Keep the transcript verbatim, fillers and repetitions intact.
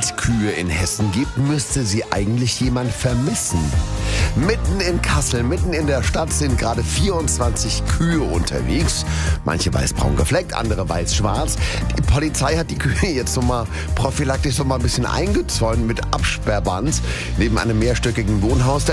Wildkühe in Hessen gibt, müsste sie eigentlich jemand vermissen. Mitten in Kassel, mitten in der Stadt sind gerade vierundzwanzig Kühe unterwegs. Manche weiß-braun gefleckt, andere weiß-schwarz. Die Polizei hat die Kühe jetzt so mal prophylaktisch so mal ein bisschen eingezäunt mit Absperrband neben einem mehrstöckigen Wohnhaus.